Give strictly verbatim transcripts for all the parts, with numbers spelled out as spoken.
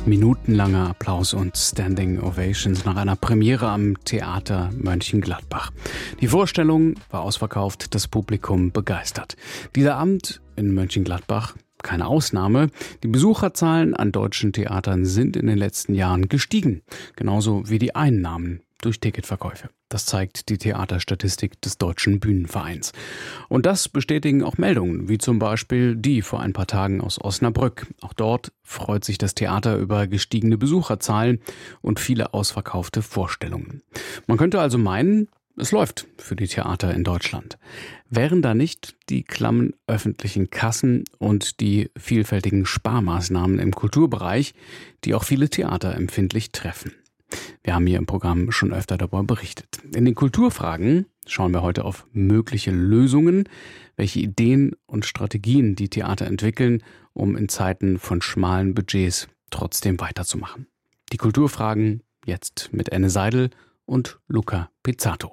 Minutenlanger Applaus und Standing Ovations nach einer Premiere am Theater Mönchengladbach. Die Vorstellung war ausverkauft, das Publikum begeistert. Dieser Abend in Mönchengladbach keine Ausnahme. Die Besucherzahlen an deutschen Theatern sind in den letzten Jahren gestiegen, genauso wie die Einnahmen durch Ticketverkäufe. Das zeigt die Theaterstatistik des Deutschen Bühnenvereins. Und das bestätigen auch Meldungen, wie zum Beispiel die vor ein paar Tagen aus Osnabrück. Auch dort freut sich das Theater über gestiegene Besucherzahlen und viele ausverkaufte Vorstellungen. Man könnte also meinen, es läuft für die Theater in Deutschland. Wären da nicht die klammen öffentlichen Kassen und die vielfältigen Sparmaßnahmen im Kulturbereich, die auch viele Theater empfindlich treffen? Wir haben hier im Programm schon öfter darüber berichtet. In den Kulturfragen schauen wir heute auf mögliche Lösungen, welche Ideen und Strategien die Theater entwickeln, um in Zeiten von schmalen Budgets trotzdem weiterzumachen. Die Kulturfragen jetzt mit Anne Seidel und Luca Pizzato.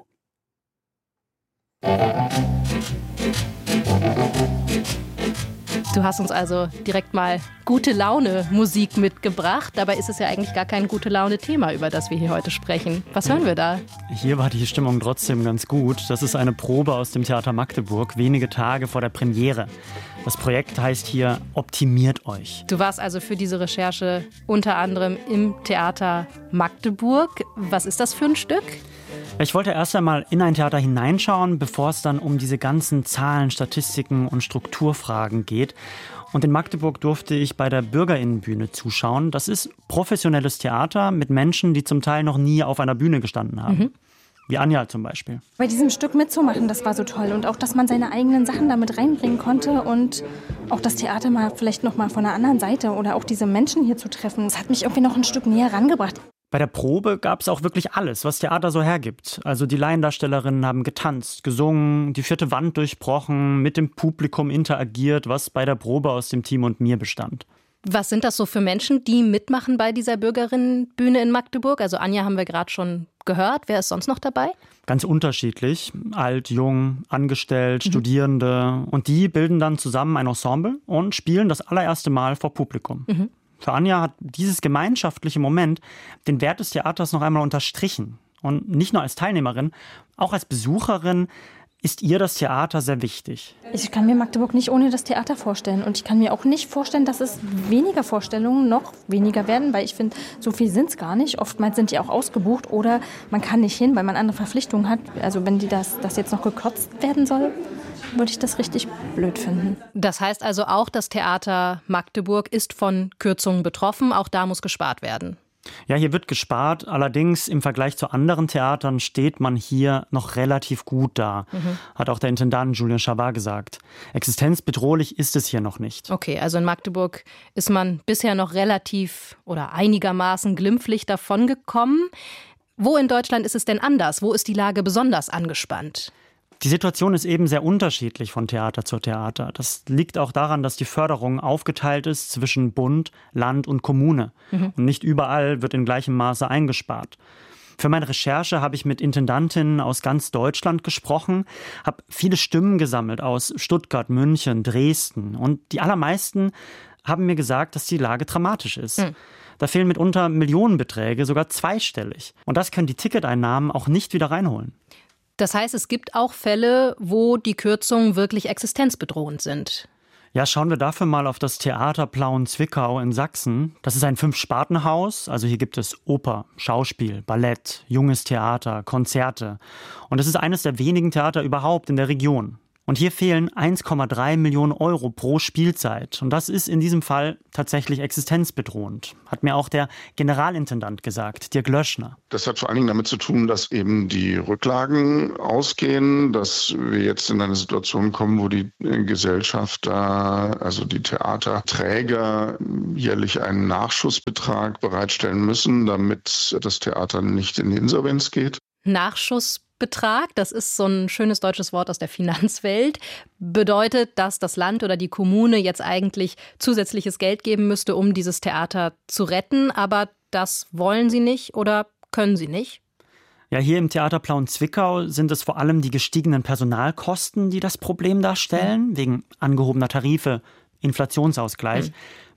Du hast uns also direkt mal gute Laune Musik mitgebracht. Dabei ist es ja eigentlich gar kein gute Laune Thema, über das wir hier heute sprechen. Was hören wir da? Hier war die Stimmung trotzdem ganz gut. Das ist eine Probe aus dem Theater Magdeburg, wenige Tage vor der Premiere. Das Projekt heißt hier Optimiert euch. Du warst also für diese Recherche unter anderem im Theater Magdeburg. Was ist das für ein Stück? Ich wollte erst einmal in ein Theater hineinschauen, bevor es dann um diese ganzen Zahlen, Statistiken und Strukturfragen geht. Und in Magdeburg durfte ich bei der Bürgerinnenbühne zuschauen. Das ist professionelles Theater mit Menschen, die zum Teil noch nie auf einer Bühne gestanden haben. Mhm. Wie Anja zum Beispiel. Bei diesem Stück mitzumachen, das war so toll. Und auch, dass man seine eigenen Sachen damit reinbringen konnte und auch das Theater mal vielleicht noch mal von einer anderen Seite oder auch diese Menschen hier zu treffen. Das hat mich irgendwie noch ein Stück näher rangebracht. Bei der Probe gab es auch wirklich alles, was Theater so hergibt. Also die Laiendarstellerinnen haben getanzt, gesungen, die vierte Wand durchbrochen, mit dem Publikum interagiert, was bei der Probe aus dem Team und mir bestand. Was sind das so für Menschen, die mitmachen bei dieser Bürgerinnenbühne in Magdeburg? Also Anja haben wir gerade schon gehört. Wer ist sonst noch dabei? Ganz unterschiedlich. Alt, jung, angestellt, mhm. Studierende. Und die bilden dann zusammen ein Ensemble und spielen das allererste Mal vor Publikum. Mhm. Für Anja hat dieses gemeinschaftliche Moment den Wert des Theaters noch einmal unterstrichen. Und nicht nur als Teilnehmerin, auch als Besucherin ist ihr das Theater sehr wichtig. Ich kann mir Magdeburg nicht ohne das Theater vorstellen. Und ich kann mir auch nicht vorstellen, dass es weniger Vorstellungen noch weniger werden, weil ich finde, so viel sind es gar nicht. Oftmals sind die auch ausgebucht oder man kann nicht hin, weil man andere Verpflichtungen hat. Also wenn die das, das jetzt noch gekürzt werden soll, würde ich das richtig blöd finden. Das heißt also auch, das Theater Magdeburg ist von Kürzungen betroffen. Auch da muss gespart werden. Ja, hier wird gespart. Allerdings im Vergleich zu anderen Theatern steht man hier noch relativ gut da, mhm. hat auch der Intendant Julien Chabard gesagt. Existenzbedrohlich ist es hier noch nicht. Okay, also in Magdeburg ist man bisher noch relativ oder einigermaßen glimpflich davongekommen. Wo in Deutschland ist es denn anders? Wo ist die Lage besonders angespannt? Die Situation ist eben sehr unterschiedlich von Theater zu Theater. Das liegt auch daran, dass die Förderung aufgeteilt ist zwischen Bund, Land und Kommune. Mhm. Und nicht überall wird in gleichem Maße eingespart. Für meine Recherche habe ich mit Intendantinnen aus ganz Deutschland gesprochen, habe viele Stimmen gesammelt aus Stuttgart, München, Dresden. Und die allermeisten haben mir gesagt, dass die Lage dramatisch ist. Mhm. Da fehlen mitunter Millionenbeträge, sogar zweistellig. Und das können die Ticketeinnahmen auch nicht wieder reinholen. Das heißt, es gibt auch Fälle, wo die Kürzungen wirklich existenzbedrohend sind. Ja, schauen wir dafür mal auf das Theater Plauen-Zwickau in Sachsen. Das ist ein Fünf-Sparten-Haus. Also hier gibt es Oper, Schauspiel, Ballett, junges Theater, Konzerte. Und es ist eines der wenigen Theater überhaupt in der Region. Und hier fehlen eins Komma drei Millionen Euro pro Spielzeit. Und das ist in diesem Fall tatsächlich existenzbedrohend, hat mir auch der Generalintendant gesagt, Dirk Löschner. Das hat vor allen Dingen damit zu tun, dass eben die Rücklagen ausgehen, dass wir jetzt in eine Situation kommen, wo die Gesellschaft da, also die Theaterträger, jährlich einen Nachschussbetrag bereitstellen müssen, damit das Theater nicht in die Insolvenz geht. Nachschuss Betrag, das ist so ein schönes deutsches Wort aus der Finanzwelt, bedeutet, dass das Land oder die Kommune jetzt eigentlich zusätzliches Geld geben müsste, um dieses Theater zu retten. Aber das wollen sie nicht oder können sie nicht? Ja, hier im Theater Plauen-Zwickau sind es vor allem die gestiegenen Personalkosten, die das Problem darstellen, mhm. wegen angehobener Tarife, Inflationsausgleich. Mhm.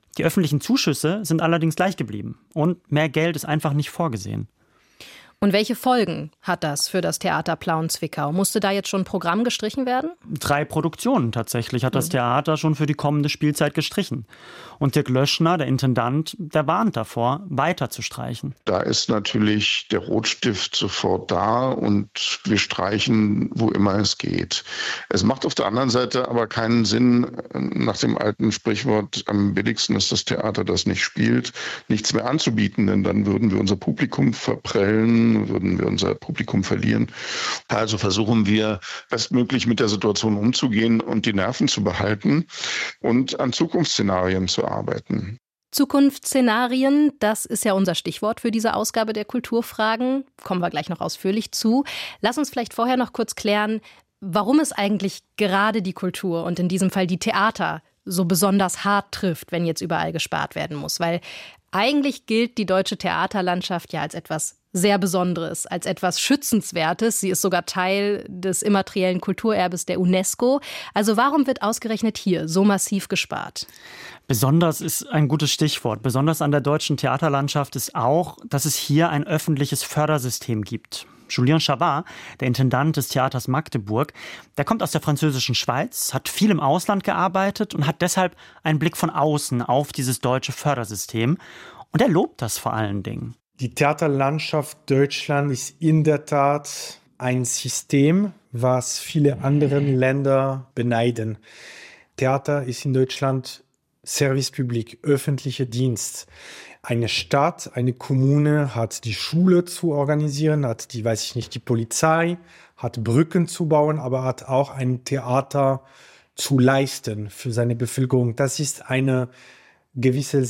Die öffentlichen Zuschüsse sind allerdings gleich geblieben und mehr Geld ist einfach nicht vorgesehen. Und welche Folgen hat das für das Theater Plauen-Zwickau? Musste da jetzt schon ein Programm gestrichen werden? Drei Produktionen tatsächlich hat das mhm. Theater schon für die kommende Spielzeit gestrichen. Und Dirk Löschner, der Intendant, der warnt davor, weiter zu streichen. Da ist natürlich der Rotstift sofort da und wir streichen, wo immer es geht. Es macht auf der anderen Seite aber keinen Sinn, nach dem alten Sprichwort, am billigsten ist das Theater, das nicht spielt, nichts mehr anzubieten, denn dann würden wir unser Publikum verprellen, würden wir unser Publikum verlieren. Also versuchen wir bestmöglich mit der Situation umzugehen und die Nerven zu behalten und an Zukunftsszenarien zu arbeiten. Zukunftsszenarien, das ist ja unser Stichwort für diese Ausgabe der Kulturfragen. Kommen wir gleich noch ausführlich zu. Lass uns vielleicht vorher noch kurz klären, warum es eigentlich gerade die Kultur und in diesem Fall die Theater so besonders hart trifft, wenn jetzt überall gespart werden muss. Weil eigentlich gilt die deutsche Theaterlandschaft ja als etwas sehr Besonderes, als etwas Schützenswertes. Sie ist sogar Teil des immateriellen Kulturerbes der UNESCO. Also warum wird ausgerechnet hier so massiv gespart? Besonders ist ein gutes Stichwort. Besonders an der deutschen Theaterlandschaft ist auch, dass es hier ein öffentliches Fördersystem gibt. Julien Chabard, der Intendant des Theaters Magdeburg, der kommt aus der französischen Schweiz, hat viel im Ausland gearbeitet und hat deshalb einen Blick von außen auf dieses deutsche Fördersystem. Und er lobt das vor allen Dingen. Die Theaterlandschaft Deutschland ist in der Tat ein System, was viele andere Länder beneiden. Theater ist in Deutschland Service Public, öffentlicher Dienst. Eine Stadt, eine Kommune hat die Schule zu organisieren, hat die, weiß ich nicht, die Polizei, hat Brücken zu bauen, aber hat auch ein Theater zu leisten für seine Bevölkerung. Das ist eine gewisse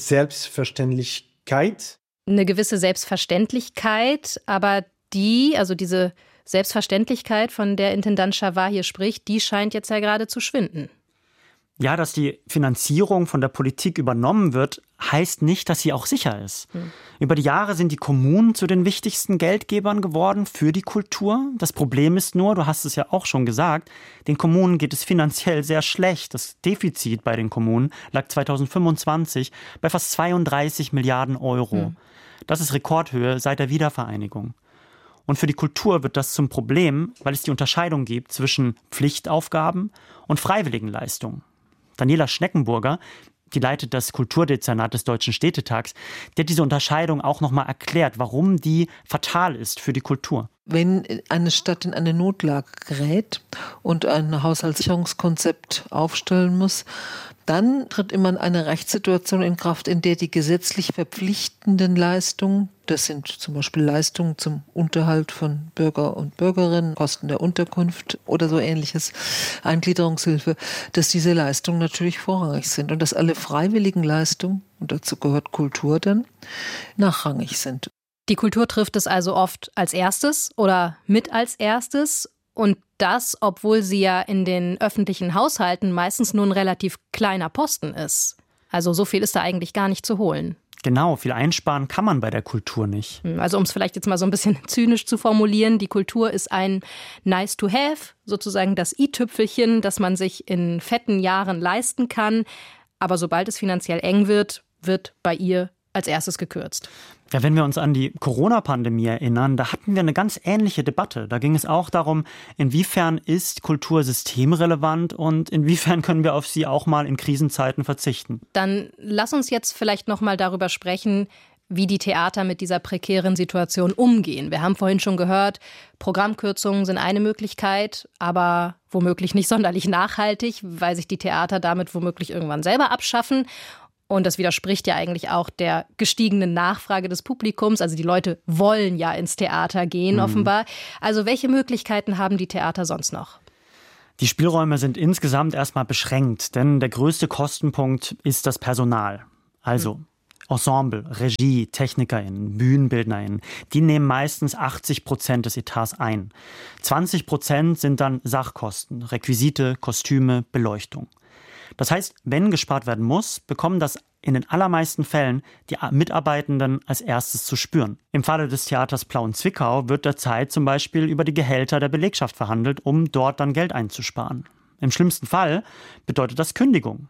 Selbstverständlichkeit. Eine gewisse Selbstverständlichkeit, aber die, also diese Selbstverständlichkeit, von der Intendant Chabard hier spricht, die scheint jetzt ja gerade zu schwinden. Ja, dass die Finanzierung von der Politik übernommen wird, heißt nicht, dass sie auch sicher ist. Hm. Über die Jahre sind die Kommunen zu den wichtigsten Geldgebern geworden für die Kultur. Das Problem ist nur, du hast es ja auch schon gesagt, den Kommunen geht es finanziell sehr schlecht. Das Defizit bei den Kommunen lag zweitausendfünfundzwanzig bei fast zweiunddreißig Milliarden Euro. Hm. Das ist Rekordhöhe seit der Wiedervereinigung. Und für die Kultur wird das zum Problem, weil es die Unterscheidung gibt zwischen Pflichtaufgaben und Freiwilligenleistungen. Daniela Schneckenburger, die leitet das Kulturdezernat des Deutschen Städtetags, die hat diese Unterscheidung auch nochmal erklärt, warum die fatal ist für die Kultur. Wenn eine Stadt in eine Notlage gerät und ein Haushaltssicherungskonzept aufstellen muss, dann tritt immer eine Rechtssituation in Kraft, in der die gesetzlich verpflichtenden Leistungen, das sind zum Beispiel Leistungen zum Unterhalt von Bürger und Bürgerinnen, Kosten der Unterkunft oder so ähnliches, Eingliederungshilfe, dass diese Leistungen natürlich vorrangig sind und dass alle freiwilligen Leistungen, und dazu gehört Kultur dann, nachrangig sind. Die Kultur trifft es also oft als erstes oder mit als erstes. Und das, obwohl sie ja in den öffentlichen Haushalten meistens nur ein relativ kleiner Posten ist. Also so viel ist da eigentlich gar nicht zu holen. Genau, viel einsparen kann man bei der Kultur nicht. Also um es vielleicht jetzt mal so ein bisschen zynisch zu formulieren, die Kultur ist ein nice to have, sozusagen das i-Tüpfelchen, das man sich in fetten Jahren leisten kann. Aber sobald es finanziell eng wird, wird bei ihr als erstes gekürzt. Ja, wenn wir uns an die Corona-Pandemie erinnern, da hatten wir eine ganz ähnliche Debatte. Da ging es auch darum, inwiefern ist Kultur systemrelevant und inwiefern können wir auf sie auch mal in Krisenzeiten verzichten. Dann lass uns jetzt vielleicht noch mal darüber sprechen, wie die Theater mit dieser prekären Situation umgehen. Wir haben vorhin schon gehört, Programmkürzungen sind eine Möglichkeit, aber womöglich nicht sonderlich nachhaltig, weil sich die Theater damit womöglich irgendwann selber abschaffen. Und das widerspricht ja eigentlich auch der gestiegenen Nachfrage des Publikums. Also die Leute wollen ja ins Theater gehen, mhm. offenbar. Also welche Möglichkeiten haben die Theater sonst noch? Die Spielräume sind insgesamt erstmal beschränkt, denn der größte Kostenpunkt ist das Personal. Also mhm. Ensemble, Regie, TechnikerInnen, BühnenbildnerInnen, die nehmen meistens achtzig Prozent des Etats ein. zwanzig Prozent sind dann Sachkosten, Requisite, Kostüme, Beleuchtung. Das heißt, wenn gespart werden muss, bekommen das in den allermeisten Fällen die Mitarbeitenden als erstes zu spüren. Im Falle des Theaters Plauen-Zwickau wird derzeit zum Beispiel über die Gehälter der Belegschaft verhandelt, um dort dann Geld einzusparen. Im schlimmsten Fall bedeutet das Kündigung.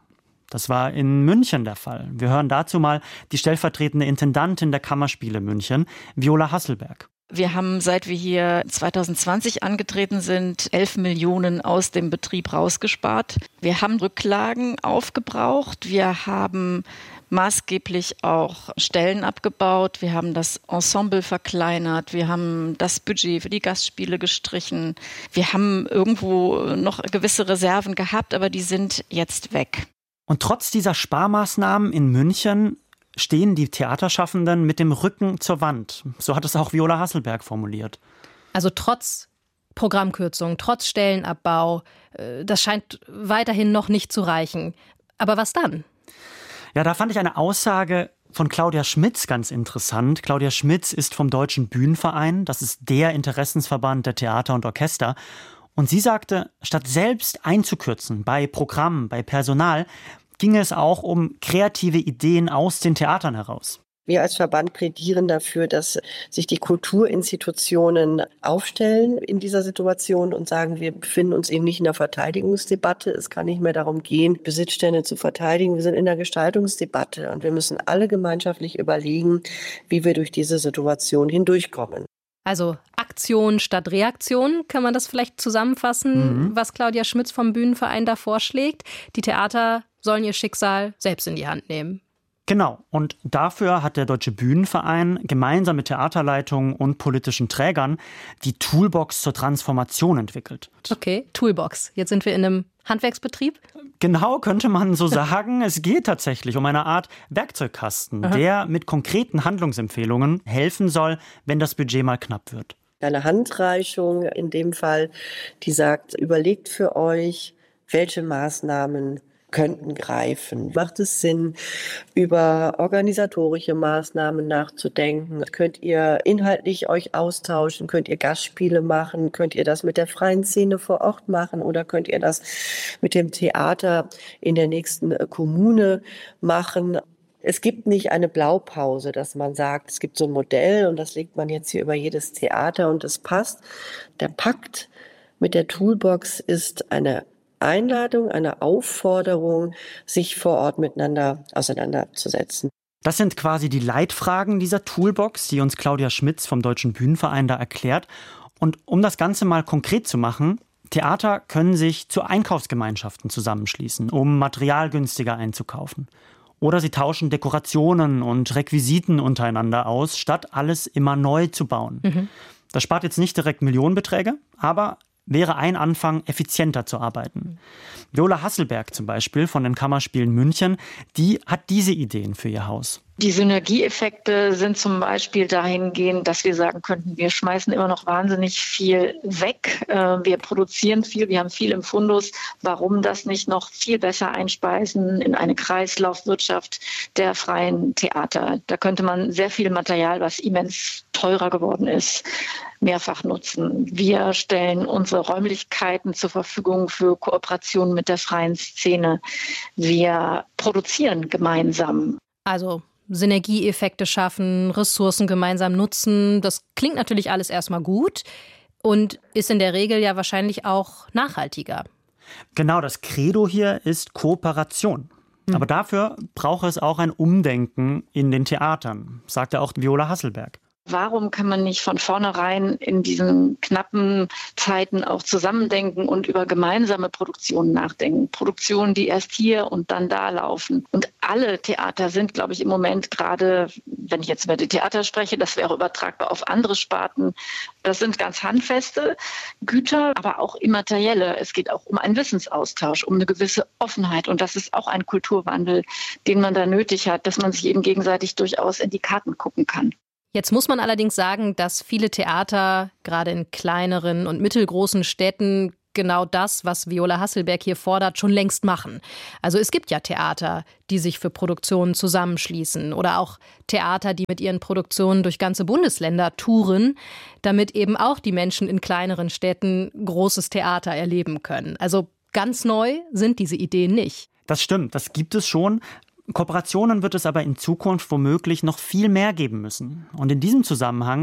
Das war in München der Fall. Wir hören dazu mal die stellvertretende Intendantin der Kammerspiele München, Viola Hasselberg. Wir haben, seit wir hier zwanzig zwanzig angetreten sind, elf Millionen aus dem Betrieb rausgespart. Wir haben Rücklagen aufgebraucht. Wir haben maßgeblich auch Stellen abgebaut. Wir haben das Ensemble verkleinert. Wir haben das Budget für die Gastspiele gestrichen. Wir haben irgendwo noch gewisse Reserven gehabt, aber die sind jetzt weg. Und trotz dieser Sparmaßnahmen in München stehen die Theaterschaffenden mit dem Rücken zur Wand. So hat es auch Viola Hasselberg formuliert. Also trotz Programmkürzung, trotz Stellenabbau, das scheint weiterhin noch nicht zu reichen. Aber was dann? Ja, da fand ich eine Aussage von Claudia Schmitz ganz interessant. Claudia Schmitz ist vom Deutschen Bühnenverein. Das ist der Interessensverband der Theater und Orchester. Und sie sagte, statt selbst einzukürzen bei Programmen, bei Personal, ging es auch um kreative Ideen aus den Theatern heraus. Wir als Verband plädieren dafür, dass sich die Kulturinstitutionen aufstellen in dieser Situation und sagen, wir befinden uns eben nicht in der Verteidigungsdebatte. Es kann nicht mehr darum gehen, Besitzstände zu verteidigen. Wir sind in der Gestaltungsdebatte und wir müssen alle gemeinschaftlich überlegen, wie wir durch diese Situation hindurchkommen. Also Aktion statt Reaktion, kann man das vielleicht zusammenfassen, mhm. was Claudia Schmitz vom Bühnenverein da vorschlägt? Die Theater sollen ihr Schicksal selbst in die Hand nehmen. Genau. Und dafür hat der Deutsche Bühnenverein gemeinsam mit Theaterleitungen und politischen Trägern die Toolbox zur Transformation entwickelt. Okay, Toolbox. Jetzt sind wir in einem Handwerksbetrieb? Genau, könnte man so sagen. Es geht tatsächlich um eine Art Werkzeugkasten, Aha. der mit konkreten Handlungsempfehlungen helfen soll, wenn das Budget mal knapp wird. Eine Handreichung in dem Fall, die sagt, überlegt für euch, welche Maßnahmen könnten greifen. Macht es Sinn, über organisatorische Maßnahmen nachzudenken? Könnt ihr inhaltlich euch austauschen? Könnt ihr Gastspiele machen? Könnt ihr das mit der freien Szene vor Ort machen? Oder könnt ihr das mit dem Theater in der nächsten Kommune machen? Es gibt nicht eine Blaupause, dass man sagt, es gibt so ein Modell und das legt man jetzt hier über jedes Theater und es passt. Der Pakt mit der Toolbox ist eine Einladung, eine Aufforderung, sich vor Ort miteinander auseinanderzusetzen. Das sind quasi die Leitfragen dieser Toolbox, die uns Claudia Schmitz vom Deutschen Bühnenverein da erklärt. Und um das Ganze mal konkret zu machen, Theater können sich zu Einkaufsgemeinschaften zusammenschließen, um Material günstiger einzukaufen. Oder sie tauschen Dekorationen und Requisiten untereinander aus, statt alles immer neu zu bauen. Mhm. Das spart jetzt nicht direkt Millionenbeträge, aber wäre ein Anfang, effizienter zu arbeiten. Viola Hasselberg zum Beispiel von den Kammerspielen München, die hat diese Ideen für ihr Haus. Die Synergieeffekte sind zum Beispiel dahingehend, dass wir sagen könnten, wir schmeißen immer noch wahnsinnig viel weg. Wir produzieren viel, wir haben viel im Fundus. Warum das nicht noch viel besser einspeisen in eine Kreislaufwirtschaft der freien Theater? Da könnte man sehr viel Material, was immens teurer geworden ist, mehrfach nutzen. Wir stellen unsere Räumlichkeiten zur Verfügung für Kooperationen mit der freien Szene. Wir produzieren gemeinsam. Also Synergieeffekte schaffen, Ressourcen gemeinsam nutzen. Das klingt natürlich alles erstmal gut und ist in der Regel ja wahrscheinlich auch nachhaltiger. Genau, das Credo hier ist Kooperation. Hm. Aber dafür braucht es auch ein Umdenken in den Theatern, sagte auch Viola Hasselberg. Warum kann man nicht von vornherein in diesen knappen Zeiten auch zusammendenken und über gemeinsame Produktionen nachdenken? Produktionen, die erst hier und dann da laufen. Und alle Theater sind, glaube ich, im Moment gerade, wenn ich jetzt über die Theater spreche, das wäre übertragbar auf andere Sparten. Das sind ganz handfeste Güter, aber auch immaterielle. Es geht auch um einen Wissensaustausch, um eine gewisse Offenheit. Und das ist auch ein Kulturwandel, den man da nötig hat, dass man sich eben gegenseitig durchaus in die Karten gucken kann. Jetzt muss man allerdings sagen, dass viele Theater, gerade in kleineren und mittelgroßen Städten, genau das, was Viola Hasselberg hier fordert, schon längst machen. Also es gibt ja Theater, die sich für Produktionen zusammenschließen oder auch Theater, die mit ihren Produktionen durch ganze Bundesländer touren, damit eben auch die Menschen in kleineren Städten großes Theater erleben können. Also ganz neu sind diese Ideen nicht. Das stimmt, das gibt es schon. Kooperationen wird es aber in Zukunft womöglich noch viel mehr geben müssen. Und in diesem Zusammenhang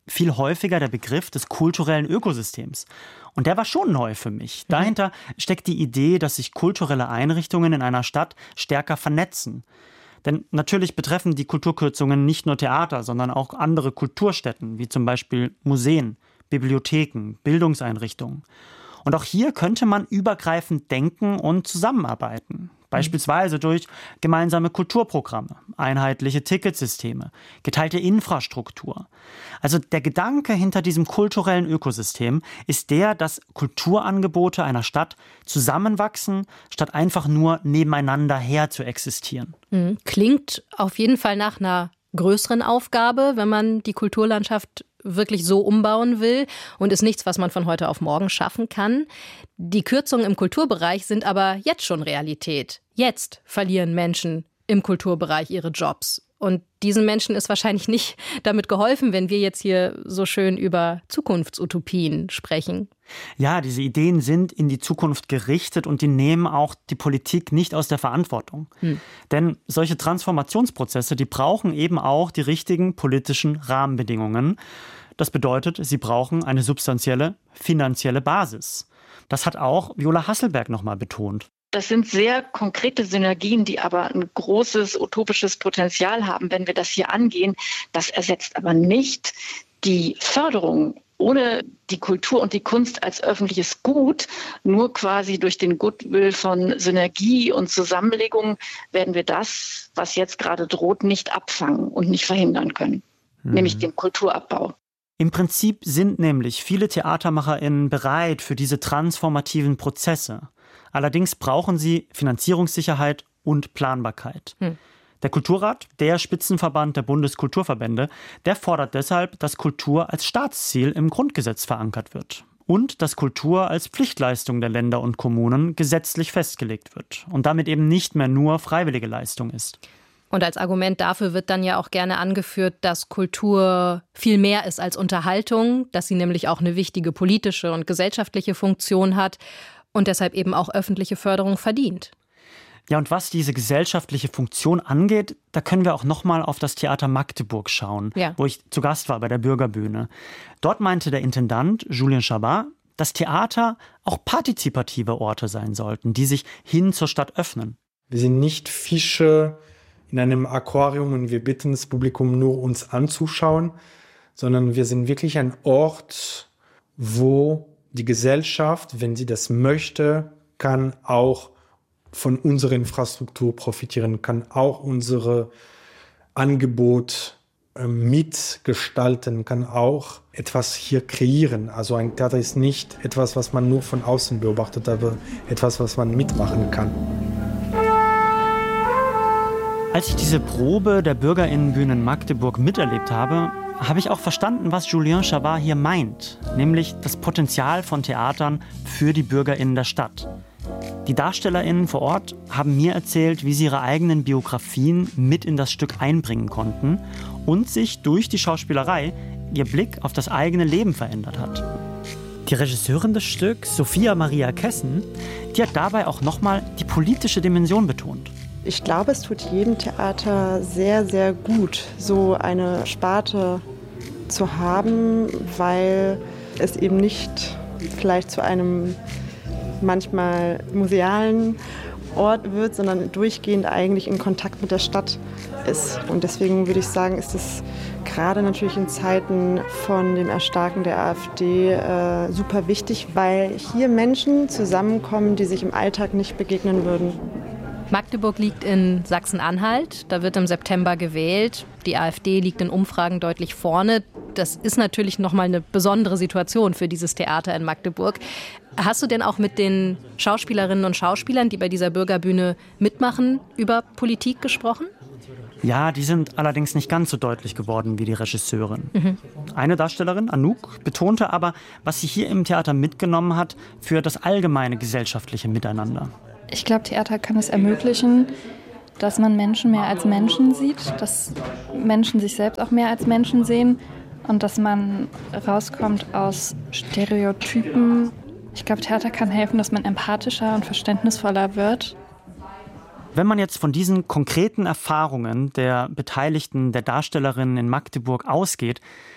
viel häufiger der Begriff des kulturellen Ökosystems. Und der war schon neu für mich. Dahinter steckt die Idee, dass sich kulturelle Einrichtungen in einer Stadt stärker vernetzen. Denn natürlich betreffen die Kulturkürzungen nicht nur Theater, sondern auch andere Kulturstätten, wie zum Beispiel Museen, Bibliotheken, Bildungseinrichtungen. Und auch hier könnte man übergreifend denken und zusammenarbeiten. Beispielsweise durch gemeinsame Kulturprogramme, einheitliche Ticketsysteme, geteilte Infrastruktur. Also der Gedanke hinter diesem kulturellen Ökosystem ist der, dass Kulturangebote einer Stadt zusammenwachsen, statt einfach nur nebeneinander her zu existieren. Klingt auf jeden Fall nach einer größeren Aufgabe, wenn man die Kulturlandschaft wirklich so umbauen will und ist nichts, was man von heute auf morgen schaffen kann. Die Kürzungen im Kulturbereich sind aber jetzt schon Realität. Jetzt verlieren Menschen im Kulturbereich ihre Jobs. Und diesen Menschen ist wahrscheinlich nicht damit geholfen, wenn wir jetzt hier so schön über Zukunftsutopien sprechen. Ja, diese Ideen sind in die Zukunft gerichtet und die nehmen auch die Politik nicht aus der Verantwortung. Hm. Denn solche Transformationsprozesse, die brauchen eben auch die richtigen politischen Rahmenbedingungen. Das bedeutet, sie brauchen eine substanzielle finanzielle Basis. Das hat auch Viola Hasselberg nochmal betont. Das sind sehr konkrete Synergien, die aber ein großes utopisches Potenzial haben, wenn wir das hier angehen. Das ersetzt aber nicht die Förderung. Ohne die Kultur und die Kunst als öffentliches Gut, nur quasi durch den Goodwill von Synergie und Zusammenlegung, werden wir das, was jetzt gerade droht, nicht abfangen und nicht verhindern können, mhm. nämlich den Kulturabbau. Im Prinzip sind nämlich viele TheatermacherInnen bereit für diese transformativen Prozesse. Allerdings brauchen sie Finanzierungssicherheit und Planbarkeit. Hm. Der Kulturrat, der Spitzenverband der Bundeskulturverbände, der fordert deshalb, dass Kultur als Staatsziel im Grundgesetz verankert wird. Und dass Kultur als Pflichtleistung der Länder und Kommunen gesetzlich festgelegt wird und damit eben nicht mehr nur freiwillige Leistung ist. Und als Argument dafür wird dann ja auch gerne angeführt, dass Kultur viel mehr ist als Unterhaltung, dass sie nämlich auch eine wichtige politische und gesellschaftliche Funktion hat und deshalb eben auch öffentliche Förderung verdient. Ja, und was diese gesellschaftliche Funktion angeht, da können wir auch noch mal auf das Theater Magdeburg schauen, ja. wo ich zu Gast war bei der Bürgerbühne. Dort meinte der Intendant Julien Chabat, dass Theater auch partizipative Orte sein sollten, die sich hin zur Stadt öffnen. Wir sind nicht Fische in einem Aquarium und wir bitten das Publikum nur, uns anzuschauen, sondern wir sind wirklich ein Ort, wo die Gesellschaft, wenn sie das möchte, kann auch von unserer Infrastruktur profitieren, kann auch unsere Angebot äh, mitgestalten, kann auch etwas hier kreieren. Also ein Theater ist nicht etwas, was man nur von außen beobachtet, aber etwas, was man mitmachen kann. Als ich diese Probe der BürgerInnenbühne in Magdeburg miterlebt habe, habe ich auch verstanden, was Julien Chabat hier meint, nämlich das Potenzial von Theatern für die BürgerInnen der Stadt. Die DarstellerInnen vor Ort haben mir erzählt, wie sie ihre eigenen Biografien mit in das Stück einbringen konnten und sich durch die Schauspielerei ihr Blick auf das eigene Leben verändert hat. Die Regisseurin des Stücks, Sophia Maria Kessen, die hat dabei auch nochmal die politische Dimension betont. Ich glaube, es tut jedem Theater sehr, sehr gut, so eine Sparte zu haben, weil es eben nicht vielleicht zu einem manchmal musealen Ort wird, sondern durchgehend eigentlich in Kontakt mit der Stadt ist. Und deswegen würde ich sagen, ist es gerade natürlich in Zeiten von dem Erstarken der AfD äh, super wichtig, weil hier Menschen zusammenkommen, die sich im Alltag nicht begegnen würden. Magdeburg liegt in Sachsen-Anhalt, da wird im September gewählt. Die AfD liegt in Umfragen deutlich vorne. Das ist natürlich nochmal eine besondere Situation für dieses Theater in Magdeburg. Hast du denn auch mit den Schauspielerinnen und Schauspielern, die bei dieser Bürgerbühne mitmachen, über Politik gesprochen? Ja, die sind allerdings nicht ganz so deutlich geworden wie die Regisseurin. Mhm. Eine Darstellerin, Anouk, betonte aber, was sie hier im Theater mitgenommen hat für das allgemeine gesellschaftliche Miteinander. Ich glaube, Theater kann es ermöglichen, dass man Menschen mehr als Menschen sieht, dass Menschen sich selbst auch mehr als Menschen sehen und dass man rauskommt aus Stereotypen. Ich glaube, Theater kann helfen, dass man empathischer und verständnisvoller wird. Wenn man jetzt von diesen konkreten Erfahrungen der Beteiligten, der Darstellerinnen in Magdeburg ausgeht,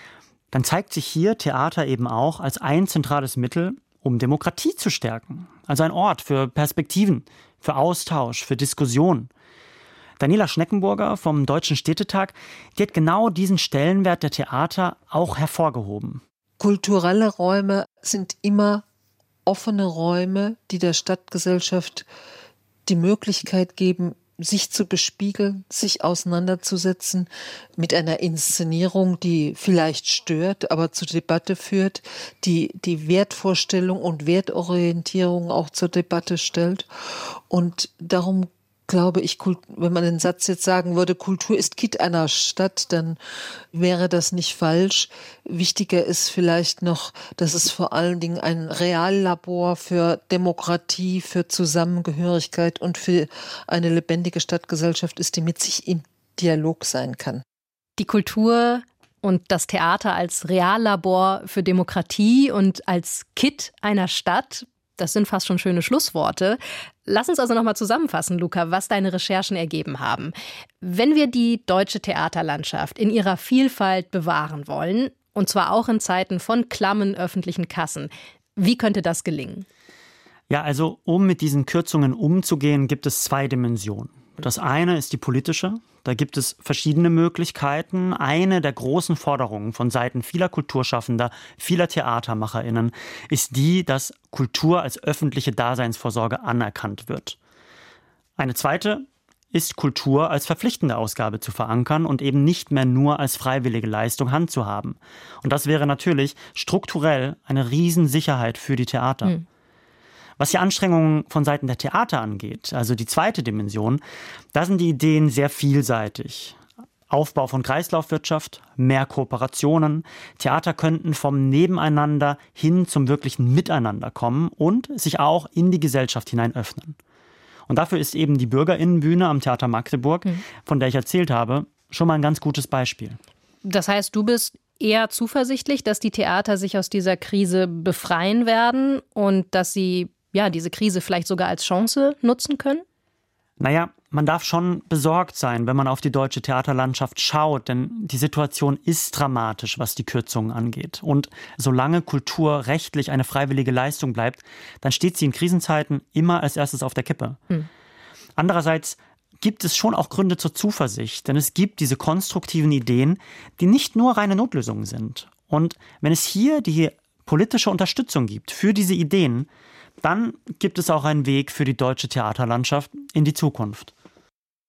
dann zeigt sich hier Theater eben auch als ein zentrales Mittel, um Demokratie zu stärken. Also ein Ort für Perspektiven, für Austausch, für Diskussion. Daniela Schneckenburger vom Deutschen Städtetag, die hat genau diesen Stellenwert der Theater auch hervorgehoben. Kulturelle Räume sind immer offene Räume, die der Stadtgesellschaft die Möglichkeit geben, sich zu bespiegeln, sich auseinanderzusetzen mit einer Inszenierung, die vielleicht stört, aber zur Debatte führt, die die Wertvorstellung und Wertorientierung auch zur Debatte stellt. Und darum glaube ich, wenn man den Satz jetzt sagen würde, Kultur ist Kitt einer Stadt, dann wäre das nicht falsch. Wichtiger ist vielleicht noch, dass es vor allen Dingen ein Reallabor für Demokratie, für Zusammengehörigkeit und für eine lebendige Stadtgesellschaft ist, die mit sich im Dialog sein kann. Die Kultur und das Theater als Reallabor für Demokratie und als Kitt einer Stadt, das sind fast schon schöne Schlussworte. Lass uns also nochmal zusammenfassen, Luca, was deine Recherchen ergeben haben. Wenn wir die deutsche Theaterlandschaft in ihrer Vielfalt bewahren wollen, und zwar auch in Zeiten von klammen öffentlichen Kassen, wie könnte das gelingen? Ja, also um mit diesen Kürzungen umzugehen, gibt es zwei Dimensionen. Das eine ist die politische. Da gibt es verschiedene Möglichkeiten. Eine der großen Forderungen von Seiten vieler Kulturschaffender, vieler TheatermacherInnen ist die, dass Kultur als öffentliche Daseinsvorsorge anerkannt wird. Eine zweite ist, Kultur als verpflichtende Ausgabe zu verankern und eben nicht mehr nur als freiwillige Leistung handzuhaben. Und das wäre natürlich strukturell eine Riesensicherheit für die Theater. Hm. Was die Anstrengungen von Seiten der Theater angeht, also die zweite Dimension, da sind die Ideen sehr vielseitig. Aufbau von Kreislaufwirtschaft, mehr Kooperationen. Theater könnten vom Nebeneinander hin zum wirklichen Miteinander kommen und sich auch in die Gesellschaft hinein öffnen. Und dafür ist eben die BürgerInnenbühne am Theater Magdeburg, mhm. von der ich erzählt habe, schon mal ein ganz gutes Beispiel. Das heißt, du bist eher zuversichtlich, dass die Theater sich aus dieser Krise befreien werden und dass sie ja, diese Krise vielleicht sogar als Chance nutzen können? Naja, man darf schon besorgt sein, wenn man auf die deutsche Theaterlandschaft schaut, denn die Situation ist dramatisch, was die Kürzungen angeht. Und solange Kultur rechtlich eine freiwillige Leistung bleibt, dann steht sie in Krisenzeiten immer als erstes auf der Kippe. Hm. Andererseits gibt es schon auch Gründe zur Zuversicht, denn es gibt diese konstruktiven Ideen, die nicht nur reine Notlösungen sind. Und wenn es hier die politische Unterstützung gibt für diese Ideen, dann gibt es auch einen Weg für die deutsche Theaterlandschaft in die Zukunft.